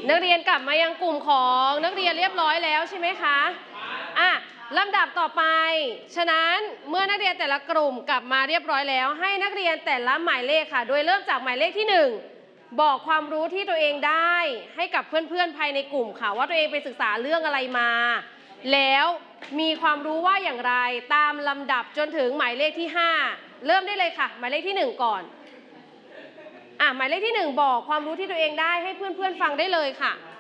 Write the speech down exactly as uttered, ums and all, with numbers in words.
นักเรียนกลับมายังกลุ่มของนักเรียนเรียบร้อยแล้วใช่ไหมคะอ่ะลำดับต่อไปฉะนั้นเมื่อนักเรียนแต่ละกลุ่มกลับมาเรียบร้อยแล้วให้นักเรียนแต่ละหมายเลขค่ะโดยเริ่มจากหมายเลขที่หนึ่งบอกความรู้ที่ตัวเองได้ให้กับเพื่อนๆภายในกลุ่มค่ะว่าตัวเองไปศึกษาเรื่องอะไรมาแล้วมีความรู้ว่าอย่างไรตามลำดับจนถึงหมายเลขที่ห้าเริ่มได้เลยค่ะหมายเลขที่หนึ่งก่อนอ่ะหมายเลขที่หนึ่งบอกความรู้ที่ตัวเองได้ให้เพื่อนๆฟังได้เลยค่ะ